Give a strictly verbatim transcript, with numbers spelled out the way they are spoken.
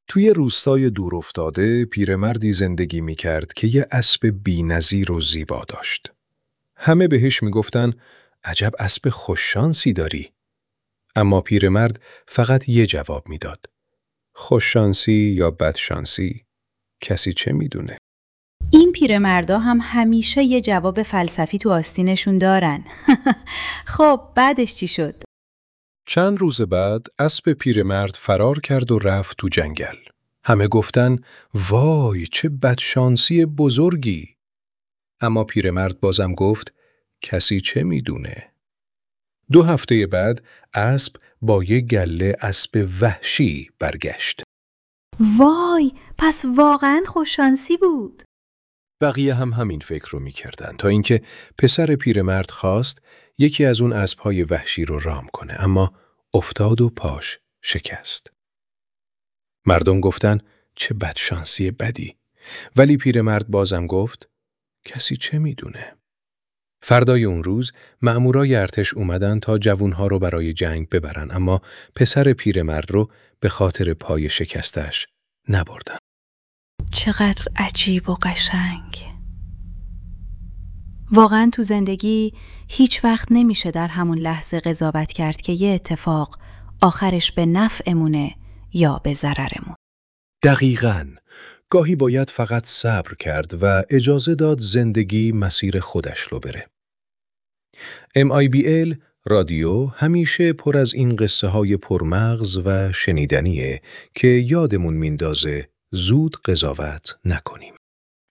توی روستای دورافتاده پیرمردی زندگی می‌کرد که یه اسب بی‌نظیر و زیبا داشت. همه بهش میگفتن عجب اسب خوششانسی داری. اما پیرمرد فقط یه جواب میداد. خوششانسی یا بدشانسی کسی چه میدونه؟ این پیرمردا هم همیشه یه جواب فلسفی تو آستینشون دارن. خب بعدش چی شد؟ چند روز بعد اسب پیرمرد فرار کرد و رفت تو جنگل. همه گفتن وای چه بدشانسی بزرگی. اما پیرمرد بازم گفت کسی چه میدونه؟ دو هفته بعد اسب با یه گله اسب وحشی برگشت. وای پس واقعا خوششانسی بود. بقیه هم همین فکر رو میکردن تا اینکه پسر پیرمرد خواست یکی از اون اسبهای وحشی رو رام کنه، اما افتاد و پاش شکست. مردم گفتن چه بدشانسی بدی، ولی پیرمرد بازم گفت کسی چه میدونه؟ فردای اون روز مأمورای ارتش اومدن تا جوونها رو برای جنگ ببرن، اما پسر پیرمرد رو به خاطر پای شکستش نبردن. چقدر عجیب و قشنگ. واقعا تو زندگی هیچ وقت نمیشه در همون لحظه قضاوت کرد که یه اتفاق آخرش به نفعمونه یا به ضررمون. دقیقاً. گاهی باید فقط صبر کرد و اجازه داد زندگی مسیر خودش رو بره. ام آی بی ال رادیو همیشه پر از این قصه های پرمغز و شنیدنیه که یادمون میندازه زود قضاوت نکنیم.